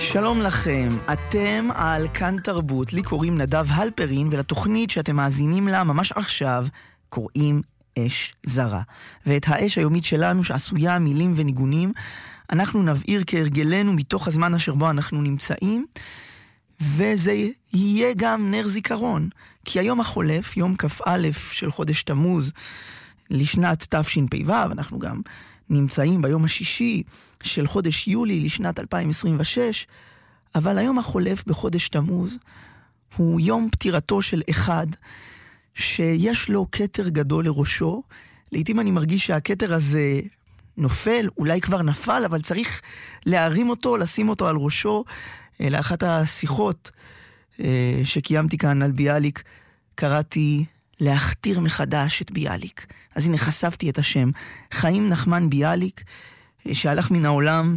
שלום לכם, אתם על כאן תרבות, לי קוראים נדב הלפרין, ולתוכנית שאתם מאזינים לה ממש עכשיו קוראים אש זרה. ואת האש היומית שלנו שעשויה מילים וניגונים, אנחנו נבעיר כהרגלנו מתוך הזמן אשר בו אנחנו נמצאים, וזה יהיה גם נר זיכרון, כי היום החולף, יום כ"א של חודש תמוז לשנת תשפ"ו, אנחנו גם נמצאים ביום השישי של חודש יולי לשנת 2026, אבל היום החולף בחודש תמוז הוא יום פטירתו של אחד שיש לו כתר גדול לראשו. לעתים אני מרגיש שהכתר הזה נופל, אולי כבר נפל, אבל צריך להרים אותו, לשים אותו על ראשו. לאחת השיחות שקיימתי כאן על ביאליק, קראתי להכתיר מחדש את ביאליק. אז הנה חשפתי את השם, חיים נחמן ביאליק, שהלך מן העולם